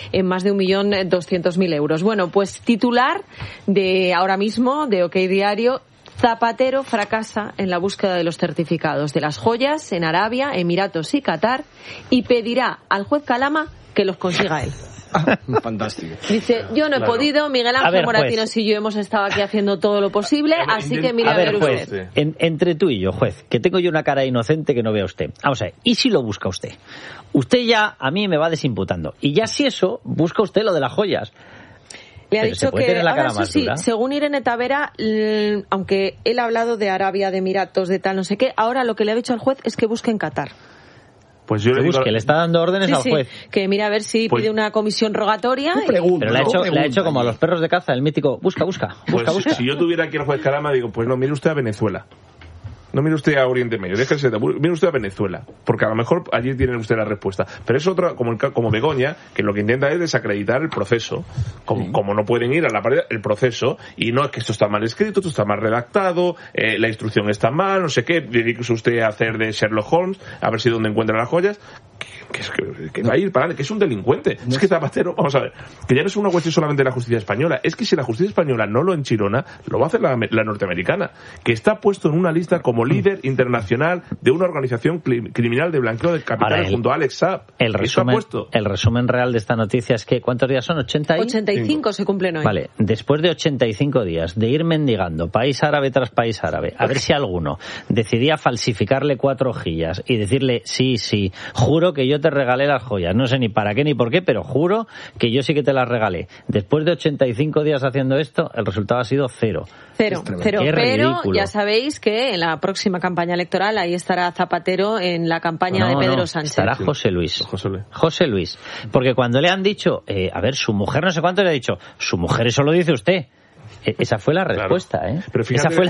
en más de 1.200.000 euros. Bueno, pues titular de ahora mismo de OK Diario: Zapatero fracasa en la búsqueda de los certificados de las joyas en Arabia, Emiratos y Qatar, y pedirá al juez Calama que los consiga él. Fantástico. Dice, yo no he podido, Miguel Ángel Moratinos y yo hemos estado aquí haciendo todo lo posible, así que mire a ver juez, usted. Entre tú y yo, juez, que tengo yo una cara inocente que no vea usted. Vamos a ver, ¿y si lo busca usted? Usted ya a mí me va desimputando. Y ya si eso, busca usted lo de las joyas. Le ha dicho que, ahora eso sí, según Irene Tavera, aunque él ha hablado de Arabia, de Emiratos, de tal, no sé qué, ahora lo que le ha dicho al juez es que busque en Qatar. Pues yo le está dando órdenes al juez. Que mira a ver si pide una comisión rogatoria. Pero le ha hecho como a los perros de caza, el mítico, busca. Si yo tuviera aquí al juez Calama, digo, pues no, mire usted a Venezuela. No mire usted a Oriente Medio, déjese, mire usted a Venezuela, porque a lo mejor allí tiene usted la respuesta. Pero es otra, como Begoña, que lo que intenta es desacreditar el proceso. Como no pueden ir a la pared, el proceso, y no es que esto está mal escrito, esto está mal redactado, la instrucción está mal, no sé qué, dedíquese usted a hacer de Sherlock Holmes, a ver si dónde encuentra las joyas. Que va a ir para adelante, que es un delincuente. Es que Zapatero, vamos a ver, que ya no es una cuestión solamente de la justicia española, es que si la justicia española no lo enchirona, lo va a hacer la norteamericana, que está puesto en una lista como líder internacional de una organización criminal de blanqueo de capitales junto a Alex Saab. El resumen real de esta noticia es que, ¿cuántos días son? 85 se cumplen hoy. Vale, después de 85 días de ir mendigando país árabe tras país árabe, a ver si alguno decidía falsificarle 4 hojillas y decirle, sí, juro que yo te regalé las joyas, no sé ni para qué ni por qué, pero juro que yo sí que te las regalé. Después de 85 días haciendo esto, el resultado ha sido 0. Pero ya sabéis que en la próxima campaña electoral ahí estará Zapatero en la campaña de Pedro Sánchez. Estará José Luis. Porque cuando le han dicho, a ver, su mujer no sé cuánto le ha dicho, su mujer eso lo dice usted. Esa fue la respuesta, claro. Pero fíjate, Begoña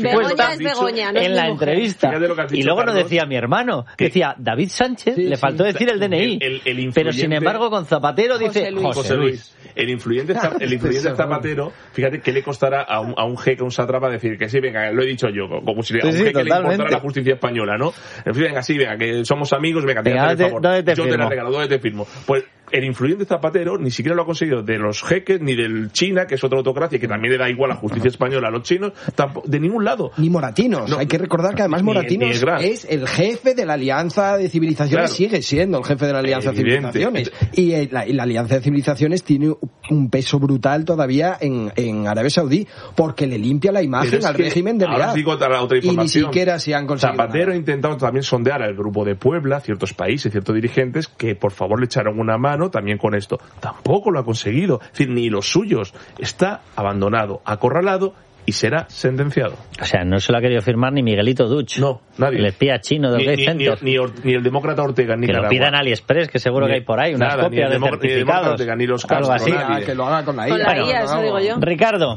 es Begoña, no en la entrevista. Y luego no decía mi hermano, decía David Sánchez, le faltó decir el DNI. Pero sin embargo con Zapatero dice José Luis. El influyente Zapatero, fíjate que le costará a un jeque, a un sátrapa decir que sí, venga, lo he dicho yo, como si a un jeque le importara la justicia española, ¿no? En fin, venga, que somos amigos, venga, te el favor. Yo te la regalo, ¿dónde te firmo? Pues el influyente Zapatero ni siquiera lo ha conseguido de los jeques, ni del China, que es otra autocracia, que también le da igual a la justicia española a los chinos, de ningún lado. Ni Moratinos. Hay que recordar que además Moratinos es el jefe de la Alianza de Civilizaciones, sigue siendo el jefe de la Alianza de Civilizaciones. Y la Alianza de Civilizaciones tiene un peso brutal todavía en Arabia Saudí, porque le limpia la imagen al régimen de Riad. Y ni siquiera se han conseguido Zapatero nada. ha intentado también sondear al grupo de Puebla, ciertos países, ciertos dirigentes, que por favor le echaron una mano también con esto. Tampoco lo ha conseguido. Es decir, ni los suyos. Está abandonado, acorralado y será sentenciado. O sea, no se lo ha querido firmar ni Miguelito Duch. No, nadie. El espía chino del Gay Center. Ni el demócrata Ortega, ni que Nicaragua. lo pidan AliExpress, que seguro que hay por ahí unas copias de certificados. Ortega, ni los Castro, algo así. Que lo haga con la IA. Con la IA, eso digo yo. Ricardo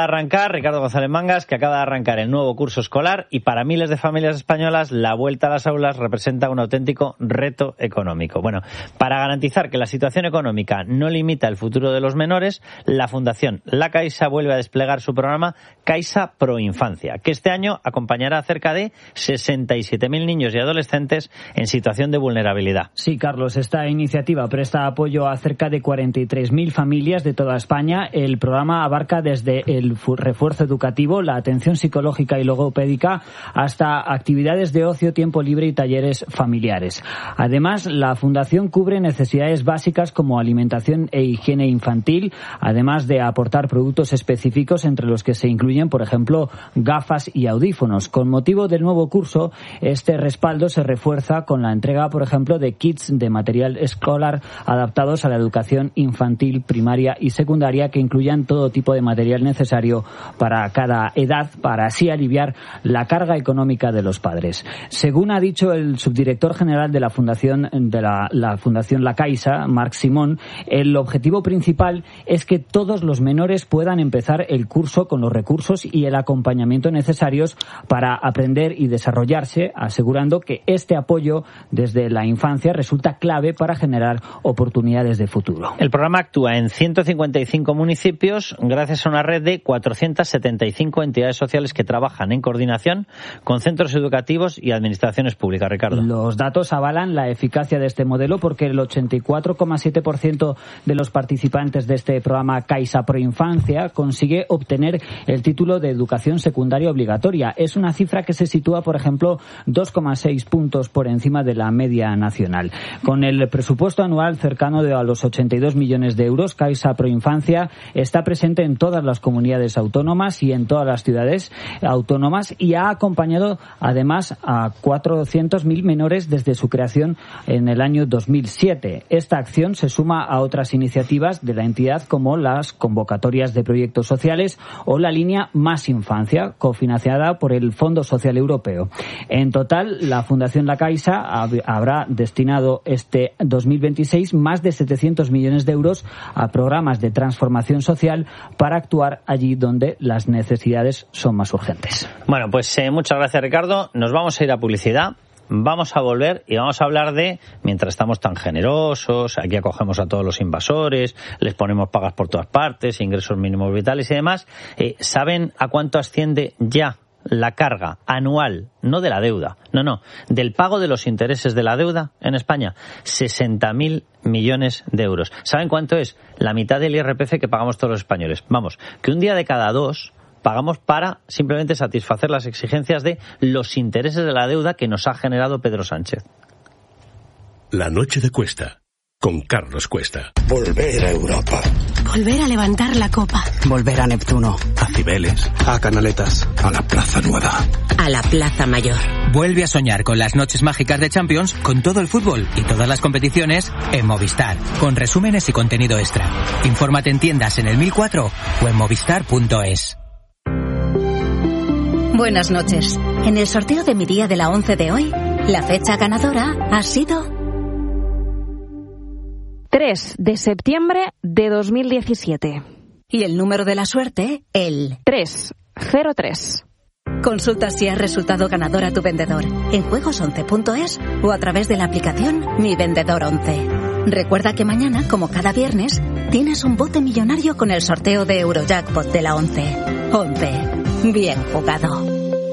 González Mangas, que acaba de arrancar el nuevo curso escolar, y para miles de familias españolas la vuelta a las aulas representa un auténtico reto económico. Bueno, para garantizar que la situación económica no limita el futuro de los menores, la Fundación La Caixa vuelve a desplegar su programa Caixa Pro Infancia, que este año acompañará a cerca de 67.000 niños y adolescentes en situación de vulnerabilidad. Sí, Carlos, esta iniciativa presta apoyo a cerca de 43.000 familias de toda España. El programa abarca desde el refuerzo educativo, la atención psicológica y logopédica, hasta actividades de ocio, tiempo libre y talleres familiares. Además, la Fundación cubre necesidades básicas como alimentación e higiene infantil, además de aportar productos específicos entre los que se incluyen, por ejemplo, gafas y audífonos. Con motivo del nuevo curso, este respaldo se refuerza con la entrega, por ejemplo, de kits de material escolar adaptados a la educación infantil, primaria y secundaria, que incluyan todo tipo de material necesario para cada edad, para así aliviar la carga económica de los padres. Según ha dicho el subdirector general de la Fundación la Fundación La Caixa, Marc Simón, el objetivo principal es que todos los menores puedan empezar el curso con los recursos recursos y el acompañamiento necesarios para aprender y desarrollarse, asegurando que este apoyo desde la infancia resulta clave para generar oportunidades de futuro. El programa actúa en 155 municipios gracias a una red de 475 entidades sociales que trabajan en coordinación con centros educativos y administraciones públicas. Ricardo. Los datos avalan la eficacia de este modelo porque el 84,7% de los participantes de este programa Caixa Proinfancia consigue obtener el título de educación secundaria obligatoria. Es una cifra que se sitúa, por ejemplo, 2,6 puntos por encima de la media nacional. Con el presupuesto anual cercano a los 82 millones de euros, Caixa Proinfancia está presente en todas las comunidades autónomas y en todas las ciudades autónomas y ha acompañado además a 400.000 menores desde su creación en el año 2007. Esta acción se suma a otras iniciativas de la entidad como las convocatorias de proyectos sociales o la línea Más Infancia, cofinanciada por el Fondo Social Europeo. En total, la Fundación La Caixa habrá destinado este 2026 más de 700 millones de euros a programas de transformación social para actuar allí donde las necesidades son más urgentes. Bueno, pues muchas gracias, Ricardo. Nos vamos a ir a publicidad. Vamos a volver y vamos a hablar de, mientras estamos tan generosos, aquí acogemos a todos los invasores, les ponemos pagas por todas partes, ingresos mínimos vitales y demás, ¿saben a cuánto asciende ya la carga anual, no de la deuda, no, del pago de los intereses de la deuda en España? 60.000 millones de euros. ¿Saben cuánto es? La mitad del IRPF que pagamos todos los españoles. Vamos, que un día de cada dos pagamos para simplemente satisfacer las exigencias de los intereses de la deuda que nos ha generado Pedro Sánchez. La noche de Cuesta, con Carlos Cuesta. Volver a Europa. Volver a levantar la copa. Volver a Neptuno. A Cibeles. A Canaletas. A la Plaza Nueva. A la Plaza Mayor. Vuelve a soñar con las noches mágicas de Champions, con todo el fútbol y todas las competiciones en Movistar, con resúmenes y contenido extra. Infórmate en tiendas en el 1004 o en movistar.es. Buenas noches. En el sorteo de mi día de la 11 de hoy, la fecha ganadora ha sido 3 de septiembre de 2017. Y el número de la suerte, el 303. Consulta si has resultado ganador a tu vendedor en juegos11.es o a través de la aplicación Mi Vendedor 11. Recuerda que mañana, como cada viernes, tienes un bote millonario con el sorteo de Eurojackpot de la 11. 11. Bien jugado.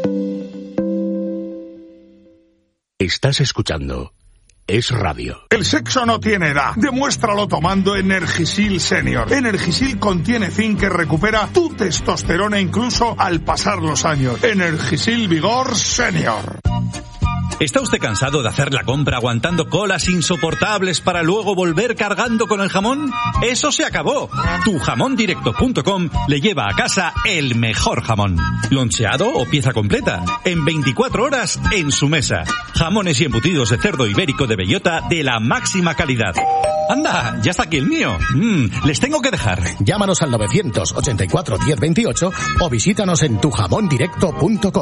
Estás escuchando Es Radio. El sexo no tiene edad. Demuéstralo tomando Energisil Senior. Energisil contiene zinc que recupera tu testosterona incluso al pasar los años. Energisil Vigor Senior. ¿Está usted cansado de hacer la compra aguantando colas insoportables para luego volver cargando con el jamón? ¡Eso se acabó! Tujamondirecto.com le lleva a casa el mejor jamón. Loncheado o pieza completa. En 24 horas en su mesa. Jamones y embutidos de cerdo ibérico de bellota de la máxima calidad. ¡Anda! ¡Ya está aquí el mío! Les tengo que dejar. Llámanos al 984 1028 o visítanos en tujamondirecto.com.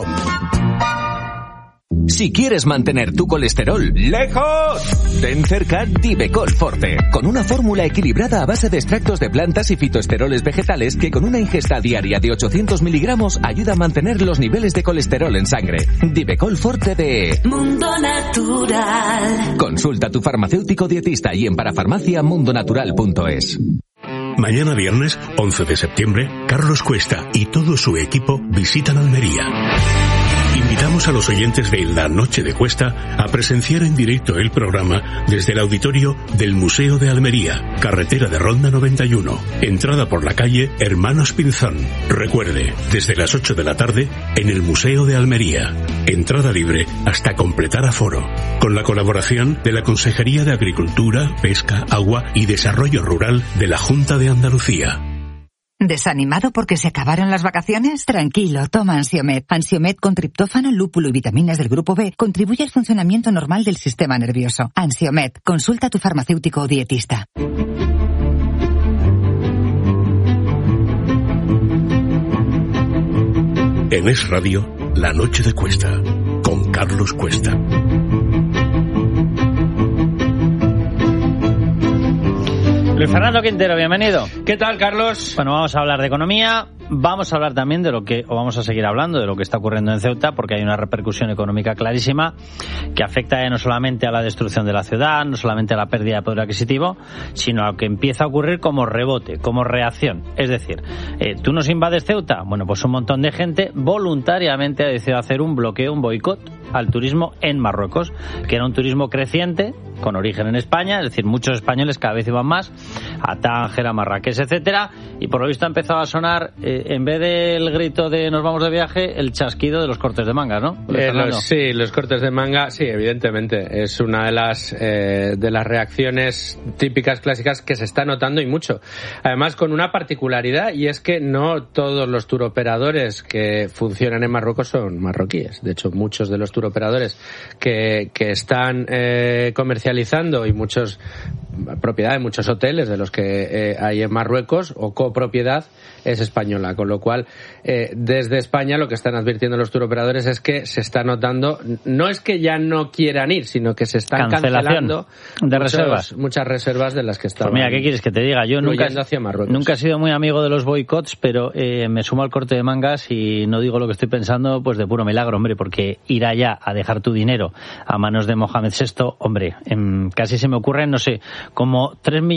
Si quieres mantener tu colesterol lejos, ten cerca Divecol Forte, con una fórmula equilibrada a base de extractos de plantas y fitoesteroles vegetales que con una ingesta diaria de 800 miligramos ayuda a mantener los niveles de colesterol en sangre. Divecol Forte de Mundo Natural. Consulta a tu farmacéutico dietista y en parafarmaciamundonatural.es. Mañana viernes, 11 de septiembre, Carlos Cuesta y todo su equipo visitan Almería. Invitamos a los oyentes de La Noche de Cuesta a presenciar en directo el programa desde el auditorio del Museo de Almería, carretera de Ronda 91, entrada por la calle Hermanos Pinzón. Recuerde, desde las 8 de la tarde en el Museo de Almería. Entrada libre hasta completar aforo. Con la colaboración de la Consejería de Agricultura, Pesca, Agua y Desarrollo Rural de la Junta de Andalucía. ¿Desanimado porque se acabaron las vacaciones? Tranquilo, toma Ansiomed. Ansiomed con triptófano, lúpulo y vitaminas del grupo B contribuye al funcionamiento normal del sistema nervioso. Ansiomed, consulta a tu farmacéutico o dietista. En Es Radio, La Noche de Cuesta, con Carlos Cuesta. Luis Fernando Quintero, bienvenido. ¿Qué tal, Carlos? Bueno, vamos a hablar de economía. vamos a hablar también vamos a seguir hablando de lo que está ocurriendo en Ceuta, porque hay una repercusión económica clarísima que afecta no solamente a la destrucción de la ciudad, no solamente a la pérdida de poder adquisitivo, sino a lo que empieza a ocurrir como rebote, como reacción. Es decir, tú nos invades Ceuta, bueno, pues un montón de gente voluntariamente ha decidido hacer un bloqueo, un boicot al turismo en Marruecos, que era un turismo creciente con origen en España, es decir, muchos españoles cada vez iban más a Tánger, a Marrakech, etcétera, y por lo visto ha empezado a sonar, en vez del grito de nos vamos de viaje, el chasquido de los cortes de manga, ¿no? Sí, los cortes de manga, sí, evidentemente, es una de las reacciones típicas, clásicas, que se está notando y mucho. Además, con una particularidad, y es que no todos los turoperadores que funcionan en Marruecos son marroquíes. De hecho, muchos de los turoperadores que están comercializando y muchos propiedades, muchos hoteles de los que hay en Marruecos o copropiedad es española, con lo cual desde España lo que están advirtiendo los turoperadores es que se está notando, no es que ya no quieran ir, sino que se están cancelando muchas reservas de las que estaban. Pues mira, ¿qué quieres que te diga? Yo nunca he sido muy amigo de los boicots, pero me sumo al corte de mangas y no digo lo que estoy pensando pues de puro milagro, hombre, porque ir allá a dejar tu dinero a manos de Mohamed VI, hombre, casi se me ocurren, no sé, como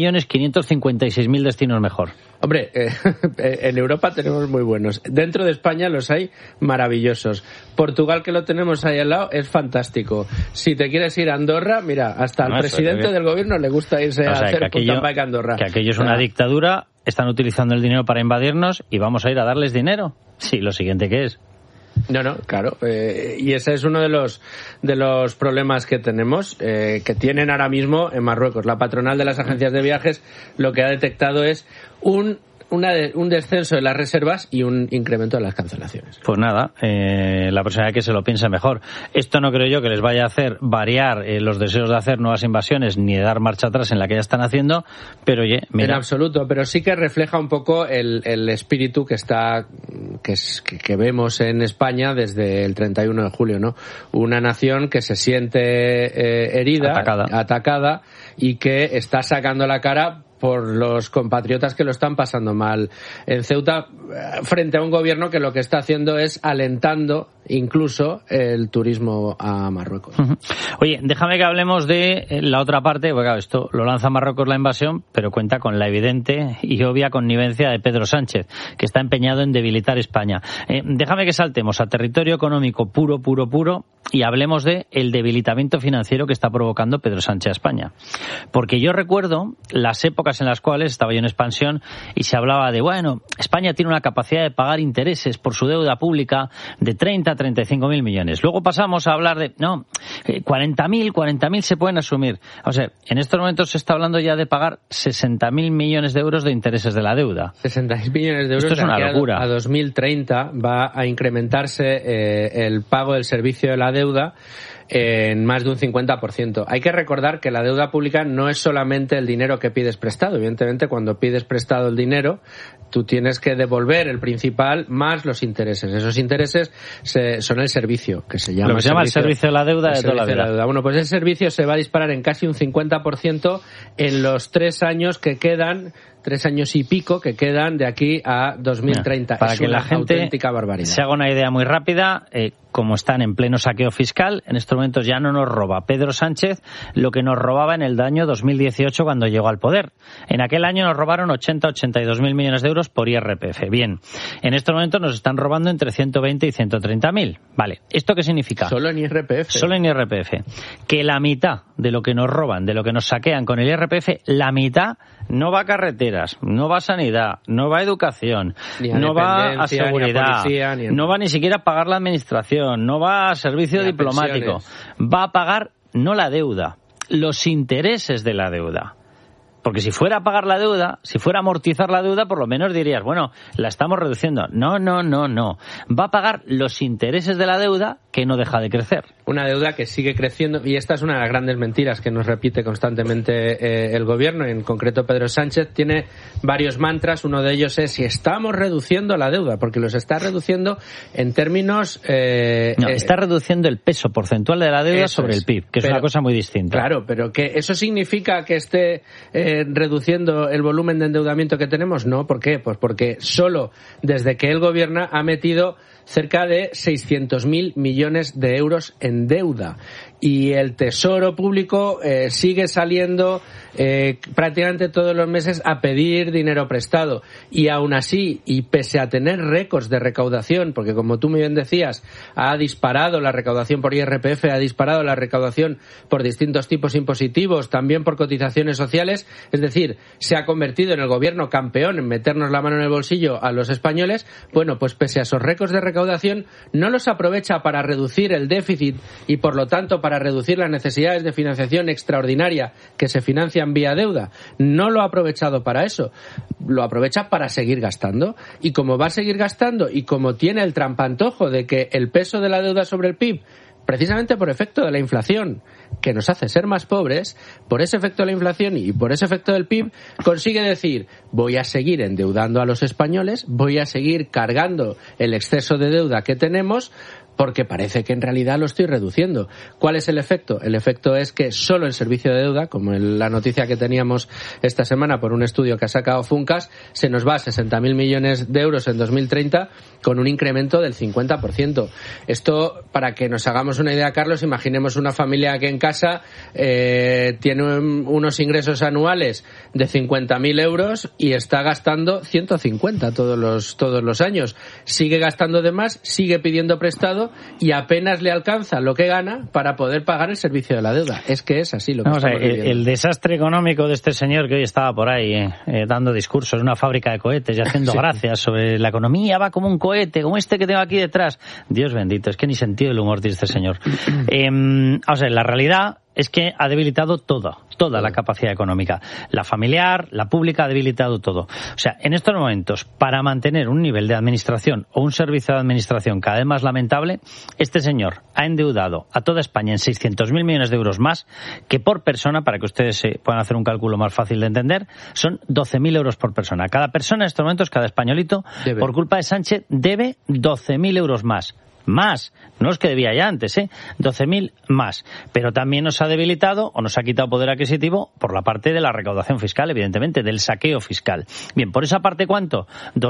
3.556.000 destinos mejor. Hombre, en Europa tenemos muy buenos. Dentro de España los hay maravillosos. Portugal, que lo tenemos ahí al lado, es fantástico. Si te quieres ir a Andorra, mira, hasta al presidente del gobierno le gusta irse a hacer punta bike a Andorra. Que aquello es una dictadura, están utilizando el dinero para invadirnos y vamos a ir a darles dinero. Sí, lo siguiente que es. No, claro. Y ese es uno de los problemas que tenemos, que tienen ahora mismo en Marruecos. La patronal de las agencias de viajes lo que ha detectado es un descenso de las reservas y un incremento de las cancelaciones. Pues nada, la próxima vez que se lo piense mejor. Esto no creo yo que les vaya a hacer variar los deseos de hacer nuevas invasiones ni de dar marcha atrás en la que ya están haciendo, pero oye, mira. En absoluto, pero sí que refleja un poco el espíritu que vemos en España desde el 31 de julio, ¿no? Una nación que se siente herida, atacada y que está sacando la cara por los compatriotas que lo están pasando mal en Ceuta, frente a un gobierno que lo que está haciendo es alentando incluso el turismo a Marruecos. Oye, déjame que hablemos de la otra parte, porque claro, esto lo lanza Marruecos la invasión, pero cuenta con la evidente y obvia connivencia de Pedro Sánchez, que está empeñado en debilitar España. Déjame que saltemos a territorio económico puro y hablemos de el debilitamiento financiero que está provocando Pedro Sánchez a España. Porque yo recuerdo las épocas en las cuales estaba yo en expansión y se hablaba de, bueno, España tiene una capacidad de pagar intereses por su deuda pública de 30 a 35.000 millones. Luego pasamos a hablar de, 40.000 se pueden asumir. O sea, en estos momentos se está hablando ya de pagar 60.000 millones de euros de intereses de la deuda. 60.000 millones de euros. Esto es una locura. A 2030 va a incrementarse el pago del servicio de la deuda en más de un 50%. Hay que recordar que la deuda pública no es solamente el dinero que pides prestado. Evidentemente, cuando pides prestado el dinero, tú tienes que devolver el principal más los intereses. Esos intereses son el servicio, que se llama... Lo que se llama el servicio de la deuda de toda la vida. Bueno, pues ese servicio se va a disparar en casi un 50% en los 3 años que quedan, 3 años y pico que quedan de aquí a 2030. Para que la gente se haga una idea muy rápida, como están en pleno saqueo fiscal, en estos momentos ya no nos roba Pedro Sánchez lo que nos robaba en el año 2018 cuando llegó al poder. En aquel año nos robaron 82.000 millones de euros por IRPF. Bien, en estos momentos nos están robando entre 120 y 130.000. Vale, ¿esto qué significa? Solo en IRPF. Solo en IRPF. Que la mitad de lo que nos roban, de lo que nos saquean con el IRPF, la mitad no va a carreteras, no va a sanidad, no va a educación, no va a seguridad, no va ni siquiera a pagar la administración, no va a servicio diplomático, va a pagar no la deuda, los intereses de la deuda. Porque si fuera a pagar la deuda, si fuera a amortizar la deuda, por lo menos dirías, bueno, la estamos reduciendo. No. Va a pagar los intereses de la deuda que no deja de crecer. una deuda que sigue creciendo, y esta es una de las grandes mentiras que nos repite constantemente el gobierno, en concreto Pedro Sánchez. Tiene varios mantras, uno de ellos es si estamos reduciendo la deuda, porque los está reduciendo en términos... está reduciendo el peso porcentual de la deuda sobre el PIB, que es una cosa muy distinta. Claro, pero que ¿eso significa que esté reduciendo el volumen de endeudamiento que tenemos? No, ¿por qué? Pues porque solo desde que él gobierna ha metido cerca de 600.000 millones de euros en deuda, y el Tesoro Público sigue saliendo prácticamente todos los meses a pedir dinero prestado, y aún así, y pese a tener récords de recaudación, porque como tú muy bien decías, ha disparado la recaudación por IRPF, ha disparado la recaudación por distintos tipos impositivos, también por cotizaciones sociales, es decir, se ha convertido en el gobierno campeón en meternos la mano en el bolsillo a los españoles. Bueno, pues pese a esos récords de recaudación, no los aprovecha para reducir el déficit y por lo tanto para reducir las necesidades de financiación extraordinaria que se financian vía deuda. No lo ha aprovechado para eso, lo aprovecha para seguir gastando, y como va a seguir gastando y como tiene el trampantojo de que el peso de la deuda sobre el PIB, precisamente por efecto de la inflación, que nos hace ser más pobres, por ese efecto de la inflación y por ese efecto del PIB, consigue decir: voy a seguir endeudando a los españoles, voy a seguir cargando el exceso de deuda que tenemos, porque parece que en realidad lo estoy reduciendo. ¿Cuál es el efecto? El efecto es que solo el servicio de deuda, como en la noticia que teníamos esta semana por un estudio que ha sacado Funcas, se nos va a 60.000 millones de euros en 2030, con un incremento del 50%. Esto, para que nos hagamos una idea, Carlos, imaginemos una familia que en casa tiene unos ingresos anuales de 50.000 euros y está gastando 150 todos los años. Sigue gastando de más, sigue pidiendo prestado y apenas le alcanza lo que gana para poder pagar el servicio de la deuda. Es que es así lo que estamos viviendo. El desastre económico de este señor que hoy estaba por ahí dando discursos en una fábrica de cohetes y haciendo gracias sobre la economía, va como un cohete, como este que tengo aquí detrás. Dios bendito, es que ni sentido del humor tiene este señor. La realidad es que ha debilitado toda la capacidad económica. La familiar, la pública, ha debilitado todo. O sea, en estos momentos, para mantener un nivel de administración o un servicio de administración cada vez más lamentable, este señor ha endeudado a toda España en 600.000 millones de euros más, que por persona, para que ustedes puedan hacer un cálculo más fácil de entender, son 12.000 euros por persona. Cada persona en estos momentos, cada españolito, por culpa de Sánchez, debe 12.000 euros más. Más, no es que debía ya antes, 12.000 más. Pero también nos ha debilitado o nos ha quitado poder adquisitivo por la parte de la recaudación fiscal, evidentemente, del saqueo fiscal. Bien, por esa parte, ¿cuánto?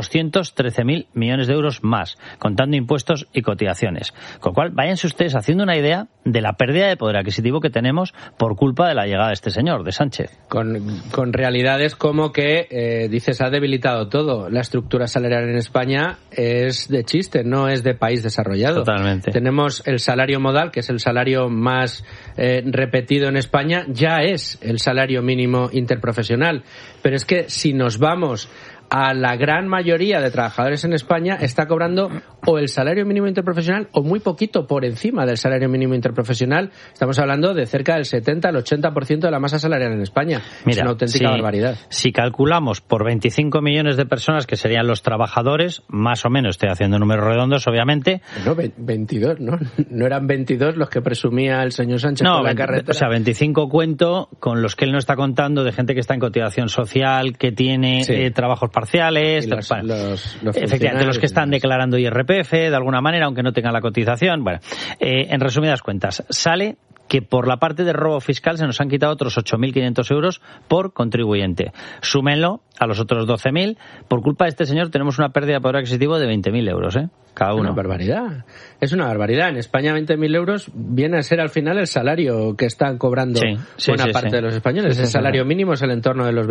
213.000 millones de euros más, contando impuestos y cotizaciones. Con lo cual, váyanse ustedes haciendo una idea de la pérdida de poder adquisitivo que tenemos por culpa de la llegada de este señor, de Sánchez. Con realidades como que, dices, ha debilitado todo. La estructura salarial en España es de chiste, no es de país desarrollado. Totalmente. Tenemos el salario modal, que es el salario más repetido en España, ya es el salario mínimo interprofesional. Pero es que si nos vamos a la gran mayoría de trabajadores en España, está cobrando o el salario mínimo interprofesional o muy poquito por encima del salario mínimo interprofesional. Estamos hablando de cerca del 70 al 80% de la masa salarial en España. Mira, es una auténtica barbaridad. Si calculamos por 25 millones de personas, que serían los trabajadores, más o menos, estoy haciendo números redondos, obviamente. No, 22, ¿no? No eran 22 los que presumía el señor Sánchez con la carretera. O sea, 25 cuento con los que él no está contando, de gente que está en cotización social, que tiene trabajos parciales, efectivamente, los que están declarando IRPF de alguna manera, aunque no tengan la cotización. Bueno, en resumidas cuentas, sale que por la parte de robo fiscal se nos han quitado otros 8.500 euros por contribuyente. Súmenlo a los otros 12.000. Por culpa de este señor tenemos una pérdida de poder adquisitivo de 20.000 euros, cada uno. Es una barbaridad. Es una barbaridad. En España 20.000 euros viene a ser al final el salario que están cobrando buena parte de los españoles. El salario mínimo es el entorno de los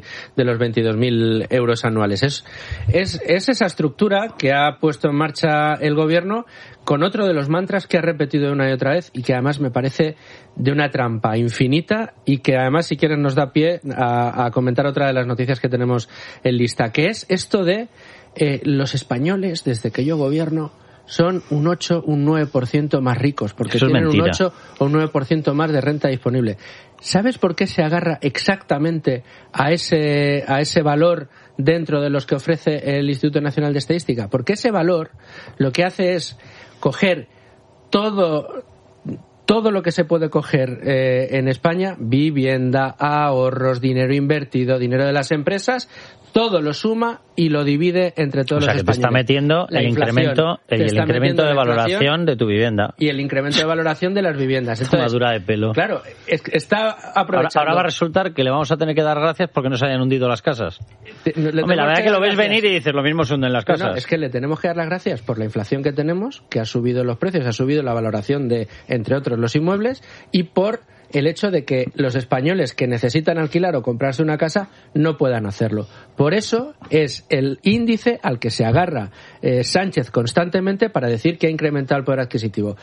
22.000 euros anuales. Es esa estructura que ha puesto en marcha el gobierno, con otro de los mantras que ha repetido una y otra vez y que además me parece de una trampa infinita, y que además, si quieren, nos da pie a comentar otra de las noticias que tenemos en lista, que es esto de los españoles, desde que yo gobierno, son un 8, un 9% más ricos, porque tienen un 8 o un 9% más de renta disponible. ¿Sabes por qué se agarra exactamente a ese valor dentro de los que ofrece el Instituto Nacional de Estadística? Porque ese valor lo que hace es coger todo lo que se puede coger en España, vivienda, ahorros, dinero invertido, dinero de las empresas, todo lo suma y lo divide entre todos los españoles. O sea, que te está metiendo el incremento de valoración de tu vivienda. Y el incremento de valoración de las viviendas. Entonces, tomadura de pelo. Claro, está aprovechando. Ahora va a resultar que le vamos a tener que dar gracias porque no se hayan hundido las casas. Hombre, la verdad es que lo ves venir y dices, lo mismo se hunden las casas. No, es que le tenemos que dar las gracias por la inflación que tenemos, que ha subido los precios, ha subido la valoración de, entre otros, los inmuebles, y por el hecho de que los españoles que necesitan alquilar o comprarse una casa no puedan hacerlo. Por eso es el índice al que se agarra Sánchez constantemente para decir que ha incrementado el poder adquisitivo.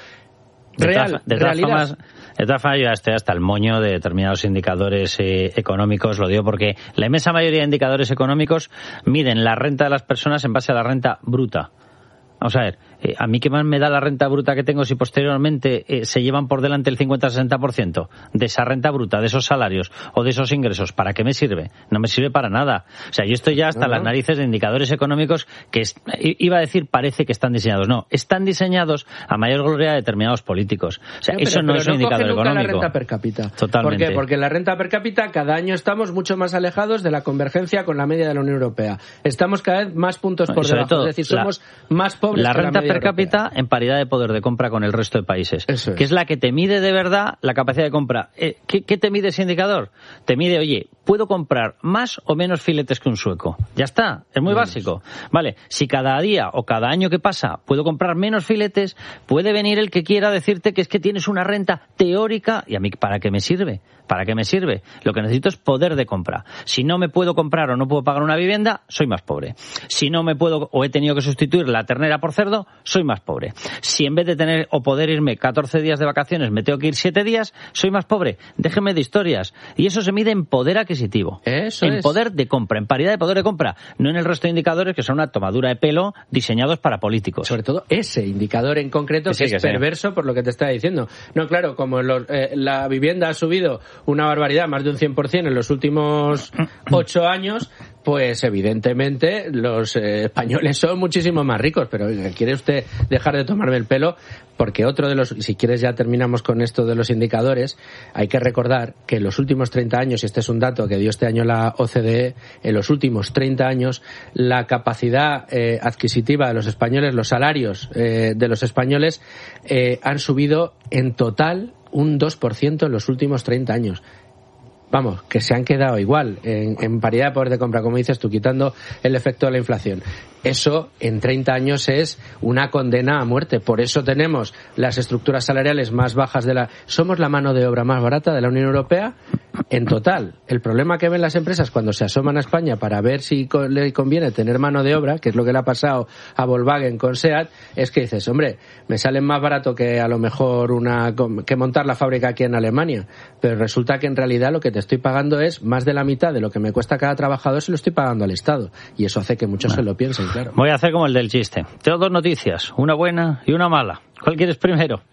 De todas formas, yo estoy hasta el moño de determinados indicadores económicos. Lo digo porque la inmensa mayoría de indicadores económicos miden la renta de las personas en base a la renta bruta. Vamos a ver, a mí qué más me da la renta bruta que tengo si posteriormente se llevan por delante el 50-60% de esa renta bruta, de esos salarios o de esos ingresos. ¿Para qué me sirve? No me sirve para nada. O sea, yo estoy ya hasta las narices de indicadores económicos que iba a decir parece que están diseñados. No, están diseñados a mayor gloria de determinados políticos. O sea, eso no es un indicador económico. La renta per cápita. Totalmente. ¿Por qué? Porque la renta per cápita cada año estamos mucho más alejados de la convergencia con la media de la Unión Europea. Estamos cada vez más puntos por debajo. Todo, es decir, somos más pobres. La renta per cápita en paridad de poder de compra con el resto de países, que es la que te mide de verdad la capacidad de compra. ¿Qué te mide ese indicador? Te mide, oye, ¿puedo comprar más o menos filetes que un sueco? Ya está, es muy básico. Vale, si cada día o cada año que pasa puedo comprar menos filetes, puede venir el que quiera decirte que es que tienes una renta teórica, y a mí, ¿para qué me sirve? ¿Para qué me sirve? Lo que necesito es poder de compra. Si no me puedo comprar o no puedo pagar una vivienda, soy más pobre. Si no me puedo o he tenido que sustituir la ternera por cerdo, soy más pobre. Si en vez de tener o poder irme 14 días de vacaciones me tengo que ir 7 días, soy más pobre. Déjeme de historias. Y eso se mide en poder adquisitivo. Poder de compra, en paridad de poder de compra. No en el resto de indicadores que son una tomadura de pelo diseñados para políticos. Sobre todo ese indicador en concreto que es perverso por lo que te estaba diciendo. No, claro, como la vivienda ha subido una barbaridad, más de un 100% en los últimos 8 años, pues evidentemente los españoles son muchísimo más ricos. Pero ¿quiere usted dejar de tomarme el pelo? Porque otro de los, si quieres ya terminamos con esto de los indicadores, hay que recordar que en los últimos 30 años, y este es un dato que dio este año la OCDE, en los últimos 30 años la capacidad adquisitiva de los españoles, los salarios de los españoles han subido en total un 2% en los últimos 30 años. Vamos, que se han quedado igual en paridad de poder de compra, como dices tú, quitando el efecto de la inflación. Eso en 30 años es una condena a muerte. Por eso tenemos las estructuras salariales más bajas somos la mano de obra más barata de la Unión Europea en total. El problema que ven las empresas cuando se asoman a España para ver si le conviene tener mano de obra, que es lo que le ha pasado a Volkswagen con SEAT, es que dices, hombre, me sale más barato que a lo mejor que montar la fábrica aquí en Alemania. Pero resulta que en realidad lo que te estoy pagando es más de la mitad de lo que me cuesta cada trabajador, se lo estoy pagando al Estado. Y eso hace que muchos se lo piensen, claro. Voy a hacer como el del chiste. Tengo 2 noticias, una buena y una mala. ¿Cuál quieres primero?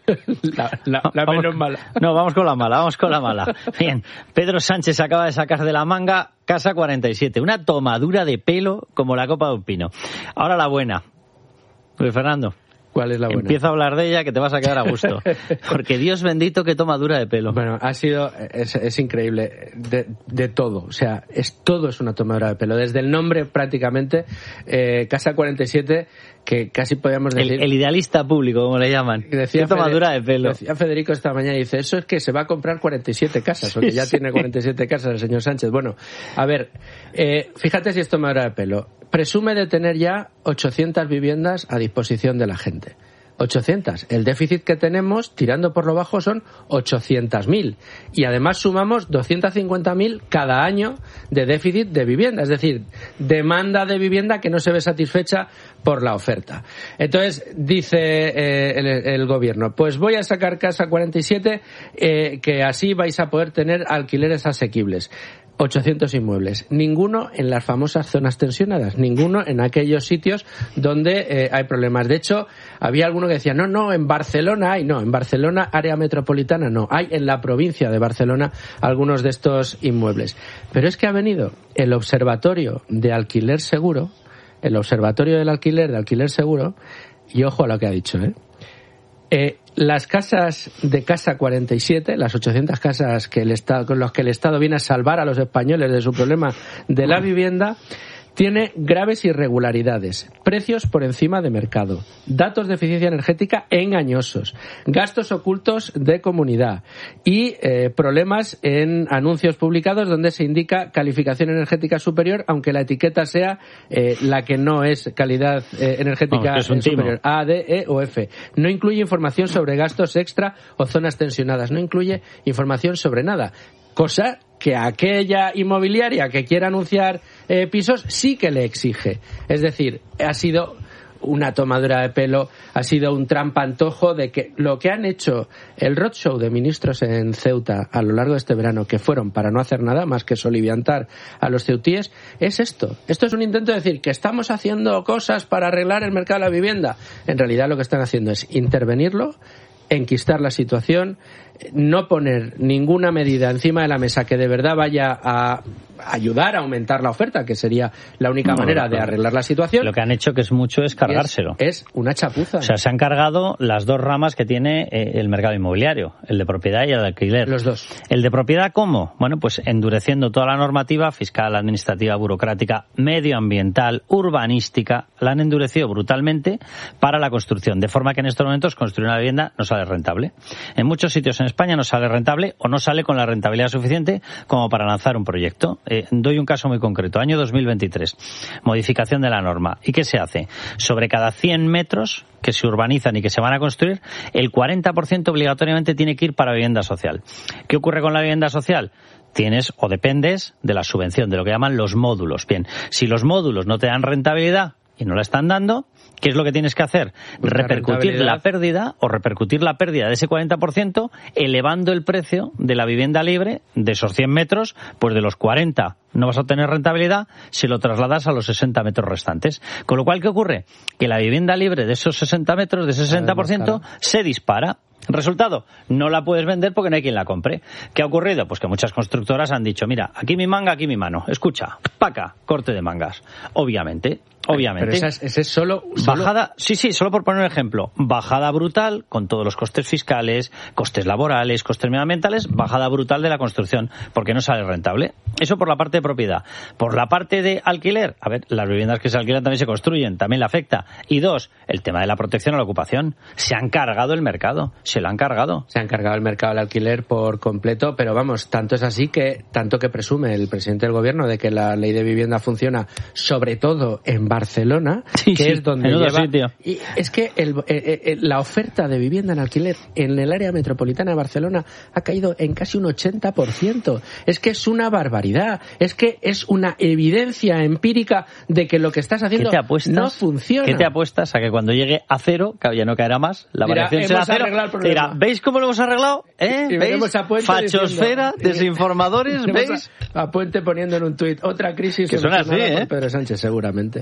La menos mala. No, vamos con la mala. Bien, Pedro Sánchez acaba de sacar de la manga Casa 47. Una tomadura de pelo como la copa de un pino. Ahora la buena. Luis Fernando. ¿Cuál es la buena? Empieza a hablar de ella que te vas a quedar a gusto. Porque Dios bendito que tomadura de pelo. Bueno, es increíble de todo. O sea, todo es una tomadura de pelo. Desde el nombre prácticamente, Casa 47, que casi podríamos decir... El idealista público, como le llaman. Decía tomadura de pelo. Decía Federico esta mañana, dice, eso es que se va a comprar 47 casas, porque ya tiene 47 casas el señor Sánchez. Bueno, a ver, fíjate si es tomadura de pelo. Presume de tener ya 800 viviendas a disposición de la gente. 800. El déficit que tenemos, tirando por lo bajo, son 800.000. Y además sumamos 250.000 cada año de déficit de vivienda. Es decir, demanda de vivienda que no se ve satisfecha por la oferta. Entonces, dice el gobierno, pues voy a sacar Casa 47, que así vais a poder tener alquileres asequibles. 800 inmuebles. Ninguno en las famosas zonas tensionadas, ninguno en aquellos sitios donde hay problemas. De hecho, había alguno que decía, no, en Barcelona hay, no, en Barcelona, área metropolitana, no, hay en la provincia de Barcelona algunos de estos inmuebles. Pero es que ha venido el Observatorio de Alquiler Seguro, el Observatorio del Alquiler de Alquiler Seguro, y ojo a lo que ha dicho, Las casas de Casa 47, las 800 casas que con las que el Estado viene a salvar a los españoles de su problema de la vivienda, tiene graves irregularidades, precios por encima de mercado, datos de eficiencia energética engañosos, gastos ocultos de comunidad y problemas en anuncios publicados donde se indica calificación energética superior, aunque la etiqueta sea la que no es calidad energética superior, A, D, E o F. No incluye información sobre gastos extra o zonas tensionadas, no incluye información sobre nada. Cosa que aquella inmobiliaria que quiera anunciar pisos sí que le exige. Es decir, ha sido una tomadura de pelo, ha sido un trampantojo de que lo que han hecho el roadshow de ministros en Ceuta a lo largo de este verano, que fueron para no hacer nada más que soliviantar a los ceutíes, es esto. Esto es un intento de decir que estamos haciendo cosas para arreglar el mercado de la vivienda. En realidad lo que están haciendo es intervenirlo, enquistar la situación, no poner ninguna medida encima de la mesa que de verdad vaya a ayudar a aumentar la oferta, que sería la única manera de arreglar la situación. Lo que han hecho, que es mucho, es cargárselo. Es una chapuza. O sea, se han cargado las dos ramas que tiene el mercado inmobiliario, el de propiedad y el de alquiler. Los dos. ¿El de propiedad cómo? Bueno, pues endureciendo toda la normativa fiscal, administrativa, burocrática, medioambiental, urbanística. La han endurecido brutalmente para la construcción, de forma que en estos momentos construir una vivienda no sale rentable. En muchos sitios en España no sale rentable o no sale con la rentabilidad suficiente como para lanzar un proyecto. Doy un caso muy concreto. Año 2023. Modificación de la norma. ¿Y qué se hace? Sobre cada 100 metros que se urbanizan y que se van a construir, el 40% obligatoriamente tiene que ir para vivienda social. ¿Qué ocurre con la vivienda social? Tienes o dependes de la subvención, de lo que llaman los módulos. Bien, si los módulos no te dan rentabilidad y no la están dando, ¿qué es lo que tienes que hacer? Repercutir la pérdida de ese 40%, elevando el precio de la vivienda libre de esos 100 metros, pues de los 40 no vas a obtener rentabilidad si lo trasladas a los 60 metros restantes. Con lo cual, ¿qué ocurre? Que la vivienda libre de esos 60 metros, de ese 60%, se dispara. Resultado, no la puedes vender porque no hay quien la compre. ¿Qué ha ocurrido? Pues que muchas constructoras han dicho, mira, aquí mi manga, aquí mi mano. Escucha, paca, corte de mangas. Obviamente. Pero ese es solo... Bajada, sí, solo por poner un ejemplo. Bajada brutal, con todos los costes fiscales, costes laborales, costes medioambientales, bajada brutal de la construcción, porque no sale rentable. Eso por la parte de propiedad. Por la parte de alquiler, a ver, las viviendas que se alquilan también se construyen, también le afecta. Y dos, el tema de la protección a la ocupación. Se han cargado el mercado, se lo han cargado. Se han cargado el mercado del alquiler por completo, pero vamos, tanto es así que, tanto que presume el presidente del gobierno de que la ley de vivienda funciona, sobre todo en Barcelona, es donde lleva... Sitio. Y es que la oferta de vivienda en alquiler en el área metropolitana de Barcelona ha caído en casi un 80%. Es que es una barbaridad. Es que es una evidencia empírica de que lo que estás haciendo no funciona. ¿Qué te apuestas a que cuando llegue a cero, que ya no caerá más, la variación será cero? Dirá, ¿veis cómo lo hemos arreglado? ¿Veis? Fachosfera, desinformadores, ¿veis? A Puente poniendo en un tuit otra crisis que suena así, por Pedro Sánchez, seguramente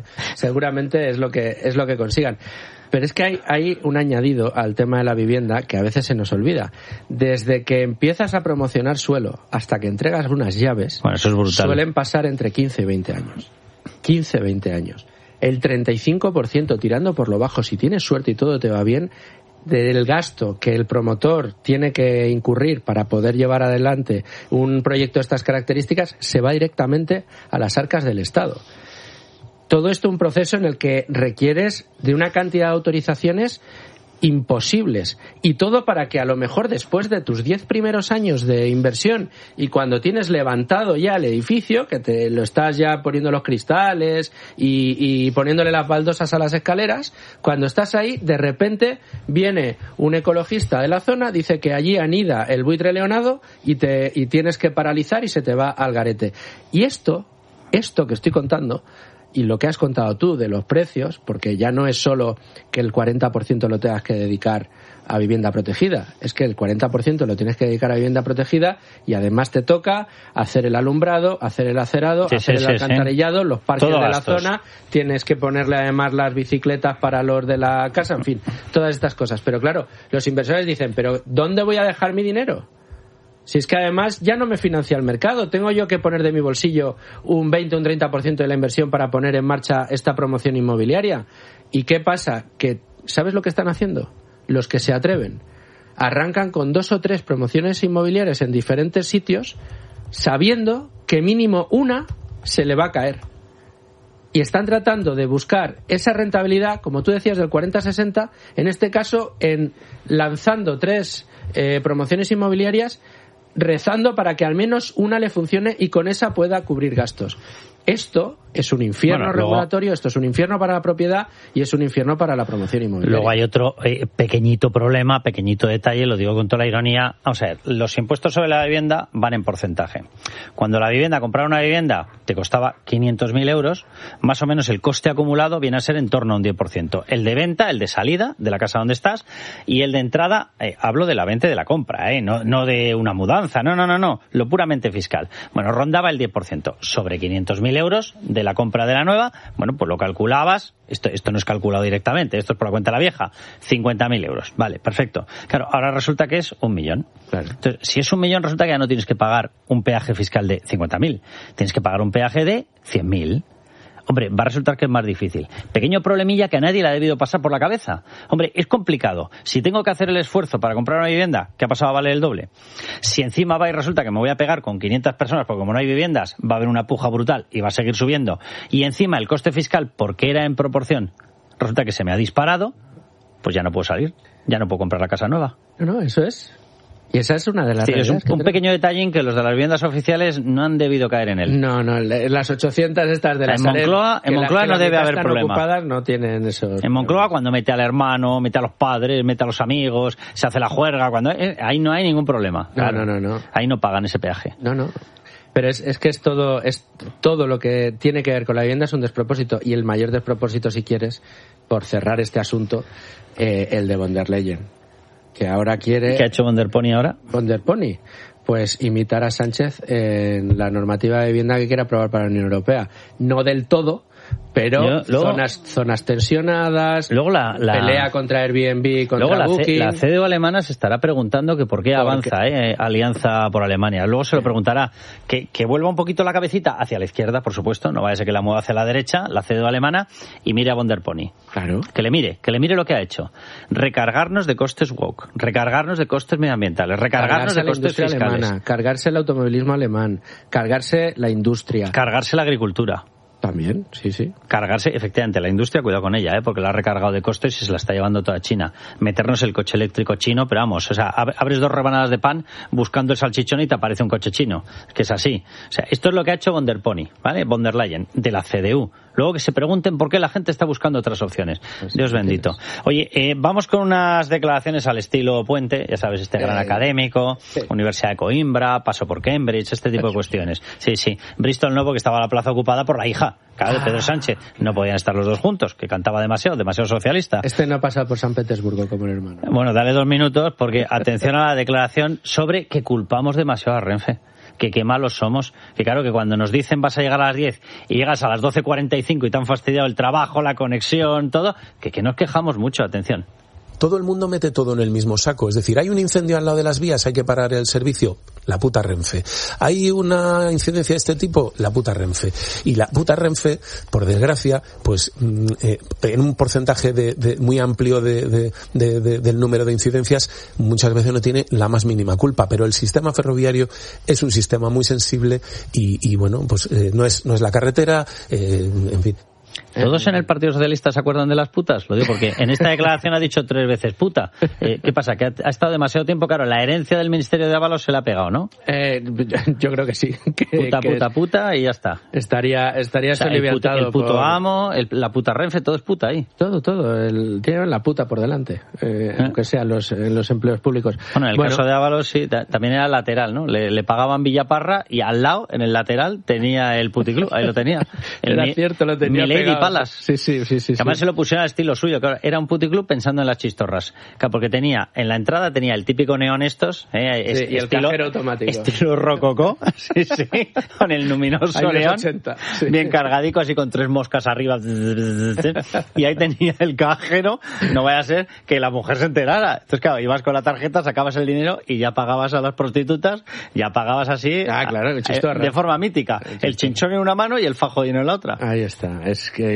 es lo que consigan. Pero es que hay un añadido al tema de la vivienda que a veces se nos olvida. Desde que empiezas a promocionar suelo hasta que entregas unas llaves, eso es brutal. Suelen pasar entre 15 y 20 años. 15, 20 años. El 35%, tirando por lo bajo, si tienes suerte y todo te va bien, del gasto que el promotor tiene que incurrir para poder llevar adelante un proyecto de estas características, se va directamente a las arcas del Estado. Todo esto un proceso en el que requieres de una cantidad de autorizaciones imposibles, y todo para que a lo mejor después de tus 10 primeros años de inversión y cuando tienes levantado ya el edificio, que te lo estás ya poniendo los cristales y poniéndole las baldosas a las escaleras, cuando estás ahí, de repente viene un ecologista de la zona, dice que allí anida el buitre leonado y tienes que paralizar y se te va al garete. Y esto que estoy contando, y lo que has contado tú de los precios, porque ya no es solo que el 40% lo tengas que dedicar a vivienda protegida, es que el 40% lo tienes que dedicar a vivienda protegida y además te toca hacer el alumbrado, hacer el acerado, hacer el alcantarillado, los parques de la zona, tienes que ponerle además las bicicletas para los de la casa, en fin, todas estas cosas. Pero claro, los inversores dicen, ¿pero dónde voy a dejar mi dinero? Si es que además ya no me financia el mercado, tengo yo que poner de mi bolsillo un 20 o un 30% de la inversión para poner en marcha esta promoción inmobiliaria. ¿Y qué pasa? Que ¿sabes lo que están haciendo? los que se atreven. Arrancan con 2 o 3 promociones inmobiliarias en diferentes sitios, sabiendo que mínimo una se le va a caer. Y están tratando de buscar esa rentabilidad, como tú decías, del 40-60, en este caso, lanzando 3 promociones inmobiliarias, rezando para que al menos una le funcione y con esa pueda cubrir gastos. Esto es un infierno regulatorio, esto es un infierno para la propiedad y es un infierno para la promoción inmobiliaria. Luego hay otro pequeñito problema, pequeñito detalle, lo digo con toda la ironía. Vamos a ver, los impuestos sobre la vivienda van en porcentaje. Cuando la vivienda, comprar una vivienda, te costaba 500.000 euros, más o menos el coste acumulado viene a ser en torno a un 10%. El de venta, el de salida de la casa donde estás, y el de entrada, hablo de la venta y de la compra, no de una mudanza, no, lo puramente fiscal. Bueno, rondaba el 10%. Sobre 500.000 euros de la compra de la nueva, bueno, pues lo calculabas, esto no es calculado directamente, esto es por la cuenta de la vieja, 50.000 euros, vale, perfecto. Claro, ahora resulta que es 1 millón. Claro. Entonces, si es 1 millón, resulta que ya no tienes que pagar un peaje fiscal de 50.000, tienes que pagar un peaje de 100.000. Hombre, va a resultar que es más difícil. Pequeño problemilla que a nadie le ha debido pasar por la cabeza. Hombre, es complicado. Si tengo que hacer el esfuerzo para comprar una vivienda, que ha pasado a valer el doble, si encima va y resulta que me voy a pegar con 500 personas, porque como no hay viviendas, va a haber una puja brutal y va a seguir subiendo, y encima el coste fiscal, porque era en proporción, resulta que se me ha disparado, pues ya no puedo salir, ya no puedo comprar la casa nueva. No, eso es. Y esa es una de las realidades. Es un pequeño detallín que los de las viviendas oficiales no han debido caer en él. No, las 800 estas de la Sareb, en Moncloa no debe haber problema. Ocupadas, no tienen eso. En Moncloa, cuando mete al hermano, mete a los padres, mete a los amigos, se hace la juerga, ahí no hay ningún problema. Claro. No. Ahí no pagan ese peaje. No. Pero es que es todo lo que tiene que ver con la vivienda es un despropósito, y el mayor despropósito, si quieres, por cerrar este asunto, el de von der Leyen, que ahora quiere... ¿Qué ha hecho von der Pony ahora? Von der Pony, pues imitar a Sánchez en la normativa de vivienda que quiere aprobar para la Unión Europea. No del todo, pero zonas tensionadas, luego la pelea contra Airbnb, contra Booking. La CDU alemana se estará preguntando que por qué avanza Alianza por Alemania. Luego se lo preguntará, que vuelva un poquito la cabecita hacia la izquierda, por supuesto, no vaya a ser que la mueva hacia la derecha, la CDU alemana, y mire a von der Pony. Claro. Que le mire lo que ha hecho. Recargarnos de costes woke, recargarnos de costes medioambientales, recargarnos de costes fiscales. Alemana, cargarse el automovilismo alemán, cargarse la industria. Cargarse la agricultura. También, sí. Cargarse, efectivamente, la industria, cuidado con ella, porque la ha recargado de costes y se la está llevando toda China. Meternos el coche eléctrico chino, pero vamos, o sea, abres 2 rebanadas de pan buscando el salchichón y te aparece un coche chino. Es que es así. O sea, esto es lo que ha hecho von der Pony, ¿vale? Von der Leyen, de la CDU. Luego que se pregunten por qué la gente está buscando otras opciones. Pues Dios bendito. Oye, vamos con unas declaraciones al estilo Puente, ya sabes, este gran académico, Universidad de Coimbra, paso por Cambridge, este tipo de cuestiones. Sí. Bristol no, porque estaba la plaza ocupada por la hija, claro, de Pedro Sánchez. No podían estar los dos juntos, que cantaba demasiado socialista. No ha pasado por San Petersburgo como el hermano. Bueno, dale 2 minutos, porque atención a la declaración sobre que culpamos demasiado a Renfe. Que qué malos somos, que claro, que cuando nos dicen vas a llegar a las 10 y llegas a las 12:45 y te han fastidiado el trabajo, la conexión, todo, que nos quejamos mucho, atención. Todo el mundo mete todo en el mismo saco. Es decir, hay un incendio al lado de las vías, hay que parar el servicio. La puta Renfe. Hay una incidencia de este tipo, la puta Renfe. Y la puta Renfe, por desgracia, pues en un porcentaje muy amplio del número de incidencias, muchas veces no tiene la más mínima culpa. Pero el sistema ferroviario es un sistema muy sensible y bueno, pues no es la carretera, en fin. ¿Todos en el Partido Socialista se acuerdan de las putas? Lo digo porque en esta declaración ha dicho 3 veces puta. ¿Qué pasa? ¿Que ha estado demasiado tiempo? Claro, la herencia del Ministerio de Ábalos se la ha pegado, ¿no? Yo creo que sí. Puta y ya está. Estaría soliviantado. El puto amo, la puta Renfe, todo es puta ahí. Todo. Tienen la puta por delante, aunque sea en los empleos públicos. Bueno, en el caso de Ábalos sí, también era lateral, ¿no? Le pagaban Villaparra y al lado, en el lateral, tenía el puticlub. Ahí lo tenía. Era cierto, lo tenía pegado. Sí. Además se lo pusieron al estilo suyo, claro, era un puticlub pensando en las chistorras, claro, porque en la entrada tenía el típico neón estos, y el cajero automático. Estilo rococó, sí, con el luminoso neón, 80, bien cargadico, así con 3 moscas arriba, y ahí tenía el cajero, no vaya a ser que la mujer se enterara. Entonces, claro, ibas con la tarjeta, sacabas el dinero y ya pagabas a las prostitutas, ya pagabas así, claro, de forma mítica, el chinchón en una mano y el fajo lleno en la otra. Ahí está, es que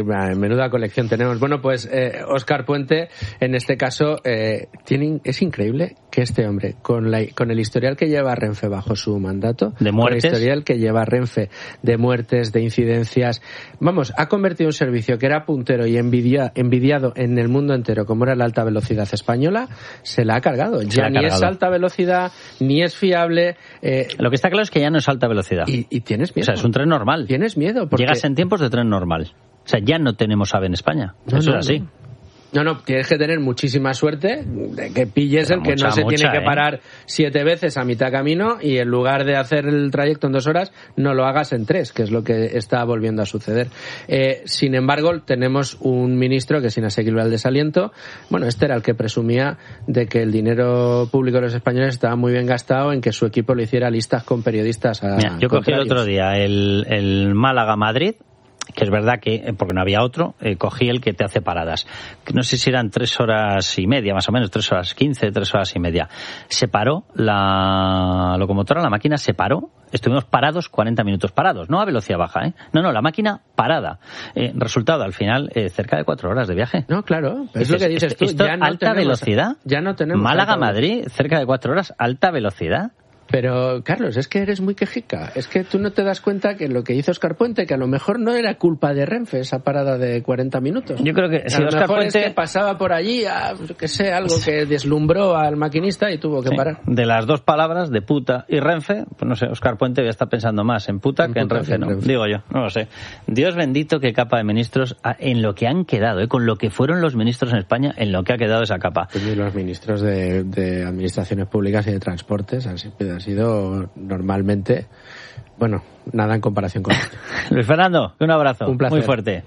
menuda colección tenemos. Bueno, pues Óscar Puente, en este caso, es increíble que este hombre, con el historial que lleva Renfe bajo su mandato, de muertes, con el historial que lleva Renfe de muertes, de incidencias, vamos, ha convertido un servicio que era puntero y envidiado en el mundo entero, como era la alta velocidad española, se la ha cargado. Ya ni es alta velocidad, ni es fiable. Lo que está claro es que ya no es alta velocidad. Y tienes miedo. O sea, es un tren normal. Tienes miedo. Porque... Llegas en tiempos de tren normal. O sea, ya no tenemos AVE en España. Eso es así. No, tienes que tener muchísima suerte de que pilles el que no se tiene que parar 7 veces a mitad camino y en lugar de hacer el trayecto en 2 horas, no lo hagas en 3, que es lo que está volviendo a suceder. Sin embargo, tenemos un ministro que es inasequible al desaliento. Bueno, este era el que presumía de que el dinero público de los españoles estaba muy bien gastado en que su equipo le hiciera listas con periodistas. Mira, yo cogí el otro día el Málaga-Madrid, que es verdad que, porque no había otro, cogí el que te hace paradas. No sé si eran 3 horas y media, más o menos, 3 horas 15, 3 horas y media. Se paró la locomotora, la máquina se paró, estuvimos parados 40 minutos parados, no a velocidad baja, No, la máquina parada. Resultado, al final, cerca de 4 horas de viaje. No, claro, es lo que dices tú. Esto, ya no alta velocidad. Ya no tenemos. Málaga-Madrid, cerca de 4 horas, alta velocidad. Pero, Carlos, es que eres muy quejica. Es que tú no te das cuenta que lo que hizo Óscar Puente, que a lo mejor no era culpa de Renfe, esa parada de 40 minutos. Yo creo que si a lo Óscar mejor Puente... es que pasaba por allí, que sé, algo que deslumbró al maquinista y tuvo que parar. De las 2 palabras, de puta y Renfe, pues no sé, Óscar Puente ya está pensando más en puta que en Renfe, ¿no? Digo yo, no lo sé. Dios bendito qué capa de ministros en lo que han quedado, con lo que fueron los ministros en España, en lo que ha quedado esa capa. Y los ministros de administraciones públicas y de transportes han sido normalmente, bueno, nada en comparación con esto. Luis Fernando, un abrazo. Un placer. Muy fuerte.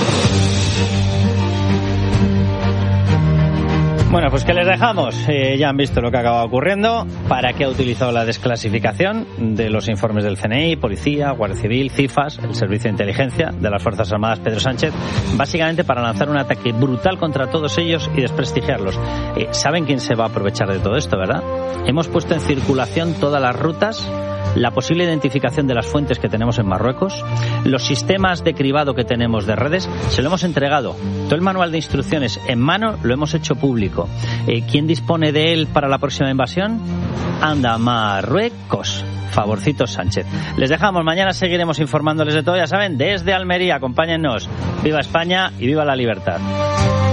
Bueno, pues que les dejamos. Ya han visto lo que acaba ocurriendo. ¿Para qué ha utilizado la desclasificación de los informes del CNI, Policía, Guardia Civil, CIFAS, el Servicio de Inteligencia de las Fuerzas Armadas Pedro Sánchez? Básicamente para lanzar un ataque brutal contra todos ellos y desprestigiarlos. ¿Saben quién se va a aprovechar de todo esto, verdad? Hemos puesto en circulación todas las rutas, la posible identificación de las fuentes que tenemos en Marruecos, los sistemas de cribado que tenemos de redes, se lo hemos entregado. Todo el manual de instrucciones en mano lo hemos hecho público. ¿Quién dispone de él para la próxima invasión? Anda, Marruecos. Favorcito Sánchez. Les dejamos, mañana seguiremos informándoles de todo, ya saben, desde Almería. Acompáñennos. Viva España y viva la libertad.